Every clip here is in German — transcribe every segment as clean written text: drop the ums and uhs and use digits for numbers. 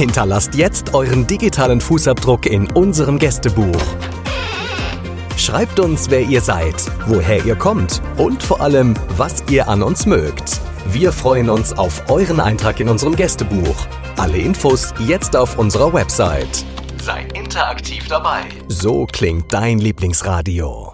Hinterlasst jetzt euren digitalen Fußabdruck in unserem Gästebuch. Schreibt uns, wer ihr seid, woher ihr kommt und vor allem, was ihr an uns mögt. Wir freuen uns auf euren Eintrag in unserem Gästebuch. Alle Infos jetzt auf unserer Website. Sei interaktiv dabei. So klingt dein Lieblingsradio.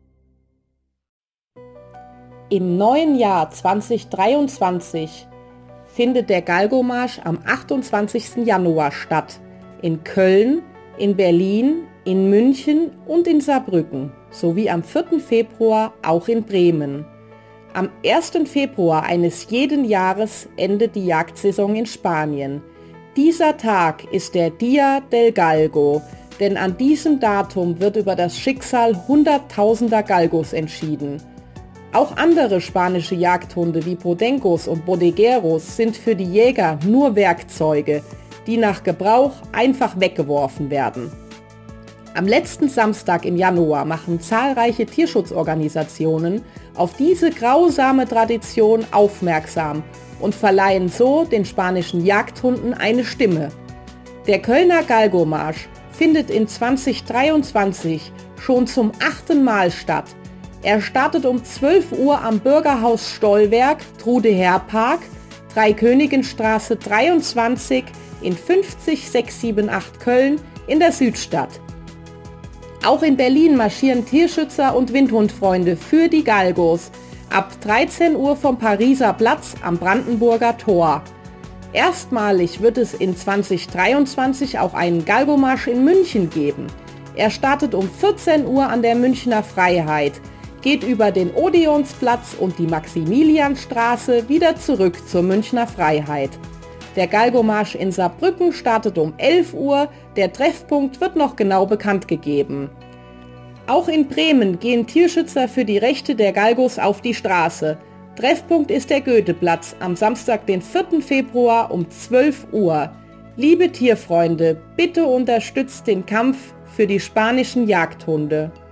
Im neuen Jahr 2023 findet der Galgomarsch am 28. Januar statt. In Köln, in Berlin, in München und in Saarbrücken sowie am 4. Februar auch in Bremen. Am 1. Februar eines jeden Jahres endet die Jagdsaison in Spanien. Dieser Tag ist der Día del Galgo, denn an diesem Datum wird über das Schicksal hunderttausender Galgos entschieden. Auch andere spanische Jagdhunde wie Podencos und Bodegueros sind für die Jäger nur Werkzeuge, die nach Gebrauch einfach weggeworfen werden. Am letzten Samstag im Januar machen zahlreiche Tierschutzorganisationen auf diese grausame Tradition aufmerksam und verleihen so den spanischen Jagdhunden eine Stimme. Der Kölner Galgomarsch findet in 2023 schon zum 8. Mal statt. Er startet um 12 Uhr am Bürgerhaus Stollwerk, Trude-Herr-Park, Dreikönigenstraße 23 in 50678 Köln in der Südstadt. Auch in Berlin marschieren Tierschützer und Windhundfreunde für die Galgos ab 13 Uhr vom Pariser Platz am Brandenburger Tor. Erstmalig wird es in 2023 auch einen Galgomarsch in München geben. Er startet um 14 Uhr an der Münchner Freiheit, geht über den Odeonsplatz und die Maximilianstraße wieder zurück zur Münchner Freiheit. Der Galgomarsch in Saarbrücken startet um 11 Uhr, der Treffpunkt wird noch genau bekannt gegeben. Auch in Bremen gehen Tierschützer für die Rechte der Galgos auf die Straße. Treffpunkt ist der Goetheplatz am Samstag, den 4. Februar um 12 Uhr. Liebe Tierfreunde, bitte unterstützt den Kampf für die spanischen Jagdhunde.